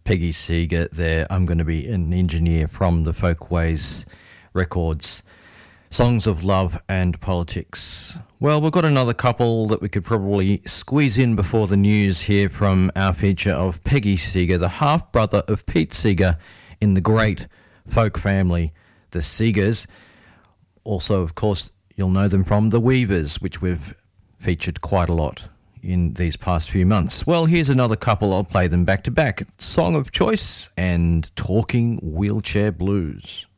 Peggy Seeger there. I'm going to be an engineer from the Folkways Records. Songs of Love and Politics. Well, we've got another couple that we could probably squeeze in before the news here from our feature of Peggy Seeger, the half-brother of Pete Seeger in the great folk family, the Seegers. Also, of course, you'll know them from The Weavers, which we've featured quite a lot in these past few months. Well, here's another couple. I'll play them back to back. Song of Choice and Talking Wheelchair Blues.